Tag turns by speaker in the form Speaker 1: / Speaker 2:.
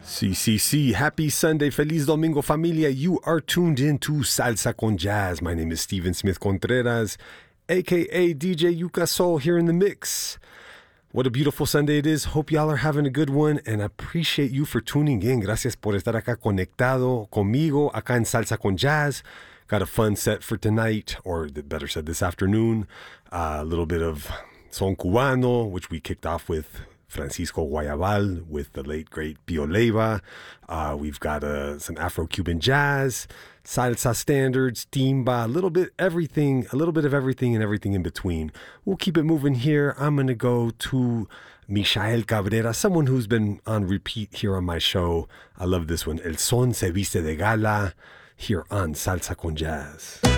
Speaker 1: CCC, happy Sunday, feliz domingo familia. You are tuned in to Salsa con Jazz. My name is Steven Smith Contreras, aka DJ Yuka Soul, here in the mix. What a beautiful Sunday it is. Hope y'all are having a good one and appreciate you for tuning in. Gracias por estar acá conectado conmigo acá en Salsa con Jazz. Got a fun set for tonight, or better said this afternoon. A little bit of son cubano, which we kicked off with Francisco Guayabal with the late, great Pio Leiva. We've got some Afro-Cuban jazz, salsa standards, timba, a little bit of everything and everything in between. We'll keep it moving here. I'm going to go to Michael Cabrera, someone who's been on repeat here on my show. I love this one. El son se viste de gala here on Salsa con Jazz.